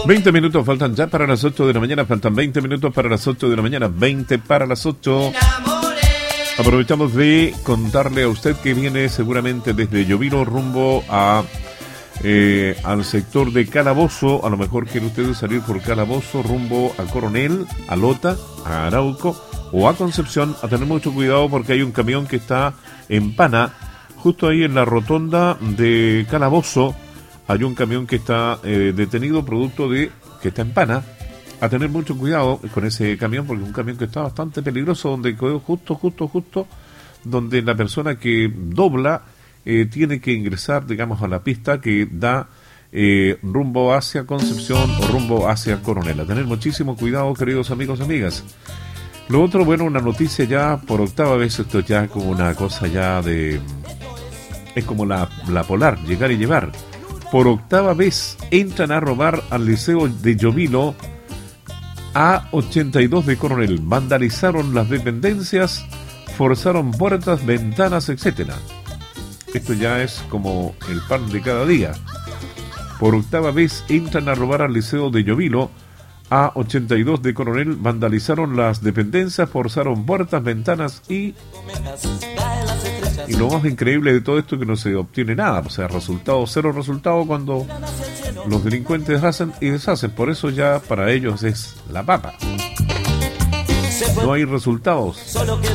20 minutos faltan ya para las 8 de la mañana, faltan 20 minutos para las 8 de la mañana, 20 para las 8. Aprovechamos de contarle a usted que viene seguramente desde Llovilo rumbo a al sector de Calabozo. A lo mejor quiere usted salir por Calabozo rumbo a Coronel, a Lota, a Arauco o a Concepción. A tener mucho cuidado porque hay un camión que está en Pana, justo ahí en la rotonda de Calabozo. Hay un camión que está detenido producto de que está en Pana. A tener mucho cuidado con ese camión porque es un camión que está bastante peligroso, donde quedó justo donde la persona que dobla tiene que ingresar, digamos, a la pista que da rumbo hacia Concepción o rumbo hacia Coronel. A tener muchísimo cuidado, queridos amigos y amigas. Lo otro, bueno, una noticia ya por octava vez, esto ya como una cosa ya de... es como la Polar, llegar y llevar. Por octava vez entran a robar al liceo de Llovilo A82 de Coronel. Vandalizaron las dependencias, forzaron puertas, ventanas, etcétera. Esto ya es como el pan de cada día. Por octava vez entran a robar al liceo de Llovilo A82 de Coronel. Vandalizaron las dependencias, forzaron puertas, ventanas y lo más increíble de todo esto es que no se obtiene nada. O sea, cero resultado cuando los delincuentes hacen y deshacen. Por eso ya para ellos es la papa. No hay resultados.